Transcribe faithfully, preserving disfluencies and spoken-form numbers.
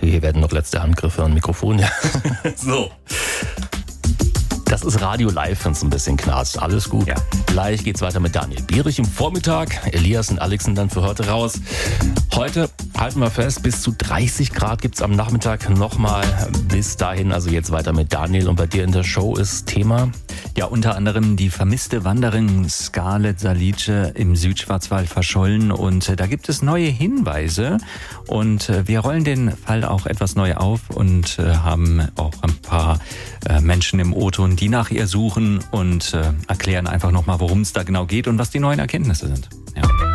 Hier werden noch letzte Handgriffe an Mikrofon. Ja. So. Das ist Radio Live, wenn es ein bisschen knarzt. Alles gut. Ja. Gleich geht's weiter mit Daniel Bierich im Vormittag. Elias und Alex sind dann für heute raus. Heute halten wir fest, bis zu dreißig Grad gibt's am Nachmittag nochmal. Bis dahin, also jetzt weiter mit Daniel. Und bei dir in der Show ist Thema? Ja, unter anderem die vermisste Wanderin Scarlett Salice im Südschwarzwald verschollen. Und äh, da gibt es neue Hinweise. Und äh, wir rollen den Fall auch etwas neu auf und äh, haben auch ein paar äh, Menschen im O-Ton, die nach ihr suchen und äh, erklären einfach nochmal, worum es da genau geht und was die neuen Erkenntnisse sind. Ja.